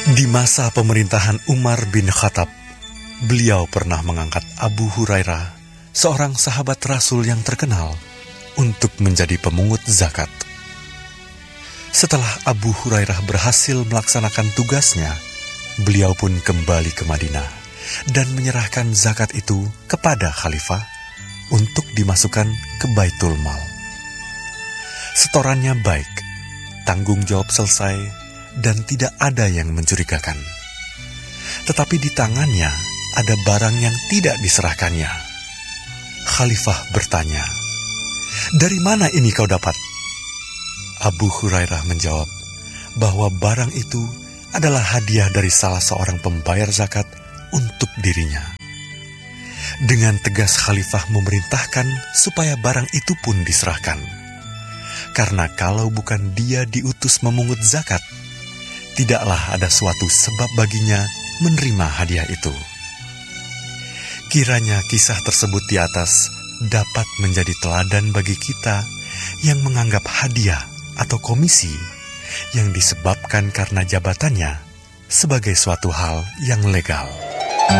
Di masa pemerintahan Umar bin Khattab, beliau pernah mengangkat Abu Hurairah, seorang sahabat Rasul yang terkenal, untuk menjadi pemungut zakat. Setelah Abu Hurairah berhasil melaksanakan tugasnya, beliau pun kembali ke Madinah dan menyerahkan zakat itu kepada khalifah untuk dimasukkan ke Baitul Mal. Setorannya baik, tanggung jawab selesai, dan tidak ada yang mencurigakan. Tetapi di tangannya ada barang yang tidak diserahkannya. Khalifah bertanya, "Dari mana ini kau dapat?" Abu Hurairah menjawab bahwa barang itu adalah hadiah dari salah seorang pembayar zakat untuk dirinya. Dengan tegas Khalifah memerintahkan supaya barang itu pun diserahkan. Karena kalau bukan dia diutus memungut zakat, tidaklah ada suatu sebab baginya menerima hadiah itu. Kiranya kisah tersebut di atas dapat menjadi teladan bagi kita yang menganggap hadiah atau komisi yang disebabkan karena jabatannya sebagai suatu hal yang legal.